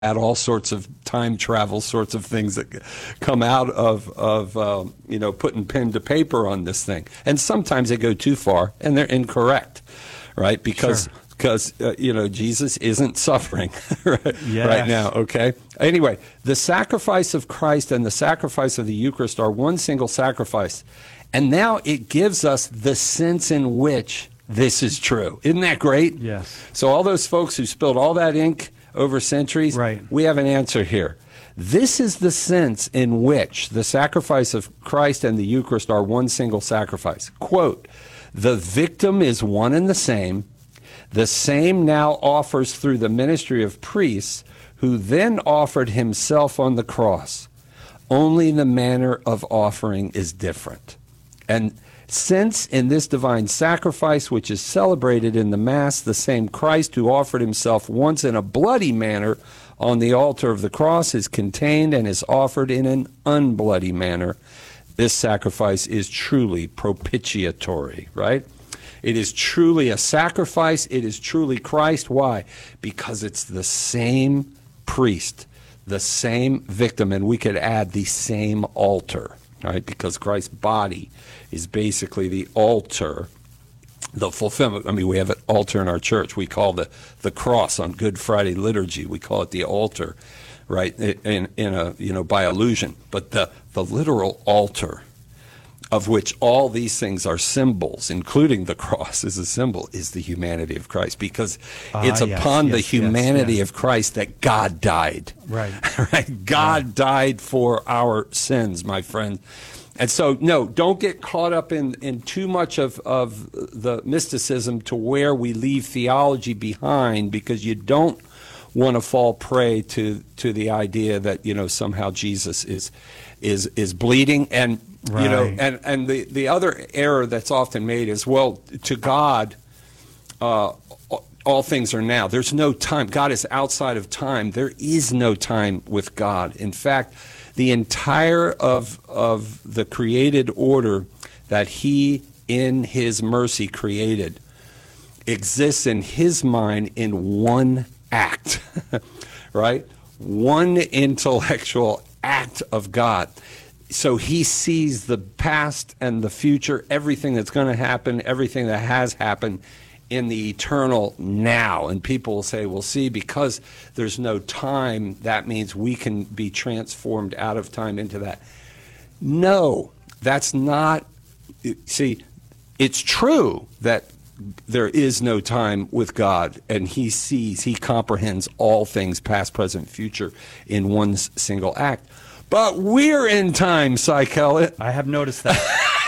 at all sorts of time travel sorts of things that come out of putting pen to paper on this thing. And sometimes they go too far and they're incorrect, right? Because Jesus isn't suffering right now, okay? Anyway, the sacrifice of Christ and the sacrifice of the Eucharist are one single sacrifice. And now it gives us the sense in which this is true. Isn't that great? Yes. So all those folks who spilled all that ink over centuries, we have an answer here. This is the sense in which the sacrifice of Christ and the Eucharist are one single sacrifice. Quote, the victim is one and the same now offers through the ministry of priests, who then offered himself on the cross. Only the manner of offering is different. And since in this divine sacrifice, which is celebrated in the Mass, the same Christ who offered himself once in a bloody manner on the altar of the cross is contained and is offered in an unbloody manner, this sacrifice is truly propitiatory, right? It is truly a sacrifice. It is truly Christ. Why? Because it's the same priest, the same victim, and we could add the same altar, right? Because Christ's body is basically the altar, the fulfillment. I mean, we have an altar in our church. We call the cross on Good Friday liturgy. We call it the altar, right? By allusion. But the literal altar, of which all these things are symbols, including the cross is a symbol, is the humanity of Christ, because it's upon the humanity of Christ that God died. Right. Right? God died for our sins, my friend. And so, no, don't get caught up in too much of the mysticism to where we leave theology behind, because you don't want to fall prey to the idea that, somehow Jesus is bleeding. And, and the other error that's often made is, well, to God, all things are now. There's no time. God is outside of time. There is no time with God. In fact, the entire of the created order that he, in his mercy, created exists in his mind in one act, right? One intellectual act of God. So he sees the past and the future, everything that's going to happen, everything that has happened in the eternal now. And people will say, well, see, because there's no time, that means we can be transformed out of time into that. No, that's not. See, it's true that there is no time with God, and he comprehends all things, past, present, future, in one single act. But we're in time, Cy Kellett. I have noticed that.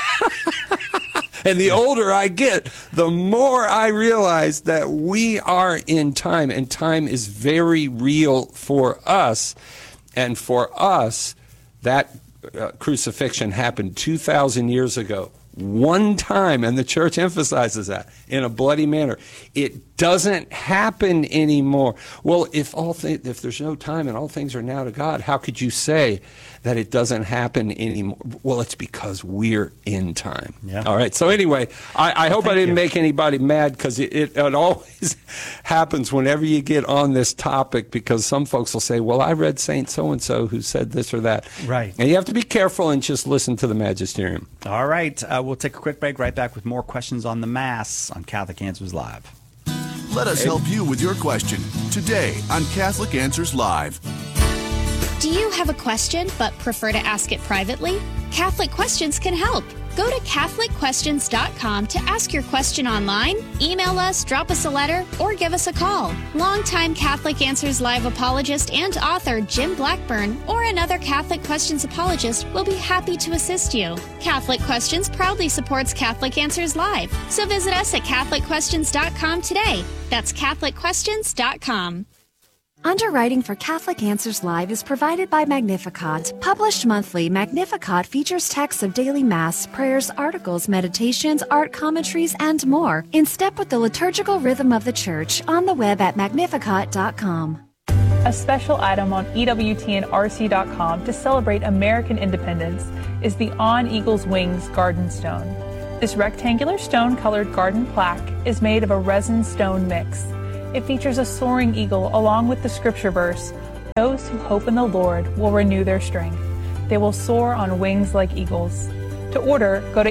And the older I get, the more I realize that we are in time, and time is very real for us. And for us, that crucifixion happened 2,000 years ago. One time, and the church emphasizes that, in a bloody manner. It doesn't happen anymore. Well, if there's no time and all things are now to God, how could you say that it doesn't happen anymore? Well, it's because we're in time. Yeah. All right. So anyway, I hope I didn't make anybody mad, because it always happens whenever you get on this topic, because some folks will say, well, I read Saint so-and-so who said this or that. Right. And you have to be careful and just listen to the magisterium. All right. We'll take a quick break. Right back with more questions on the Mass on Catholic Answers Live. Let us help you with your question today on Catholic Answers Live. Do you have a question but prefer to ask it privately? Catholic Questions can help. Go to CatholicQuestions.com to ask your question online, email us, drop us a letter, or give us a call. Longtime Catholic Answers Live apologist and author Jim Blackburn or another Catholic Questions apologist will be happy to assist you. Catholic Questions proudly supports Catholic Answers Live, so visit us at CatholicQuestions.com today. That's CatholicQuestions.com. Underwriting for Catholic Answers Live is provided by Magnificat. Published monthly, Magnificat features texts of daily Mass, prayers, articles, meditations, art commentaries, and more, in step with the liturgical rhythm of the Church, on the web at magnificat.com. A special item on EWTNRC.com to celebrate American independence is the On Eagle's Wings Garden Stone. This rectangular stone-colored garden plaque is made of a resin stone mix. It features a soaring eagle along with the scripture verse, Those who hope in the Lord will renew their strength. They will soar on wings like eagles. To order, go to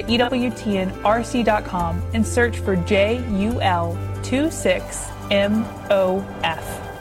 EWTNRC.com and search for JUL26MOF.